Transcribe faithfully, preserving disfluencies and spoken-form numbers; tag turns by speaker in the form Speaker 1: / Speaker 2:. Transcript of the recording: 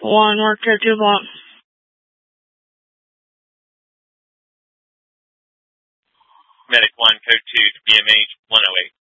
Speaker 1: One, work at two block.
Speaker 2: Medic one, code two to B M H one oh eight.